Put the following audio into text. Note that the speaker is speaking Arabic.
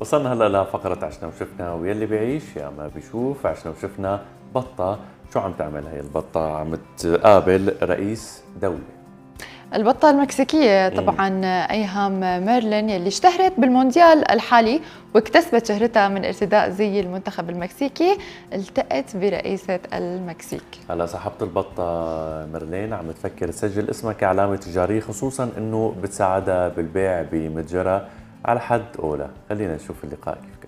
وصلنا هلا لفقرة عشنا وشفنا، ويلي بيعيش يا ما بيشوف. عشنا وشفنا بطة، شو عم تعمل هي البطة؟ عم تقابل رئيس دولة. البطة المكسيكية طبعا أيهام ميرلين يلي اشتهرت بالمونديال الحالي واكتسبت شهرتها من ارتداء زي المنتخب المكسيكي، التقت برئيسة المكسيك. هلا صاحبة البطة ميرلين عم تفكر تسجل اسمها كعلامة تجارية، خصوصا انه بتساعدها بالبيع بمتجرها على حد أولى. خلينا نشوف اللقاء كيف.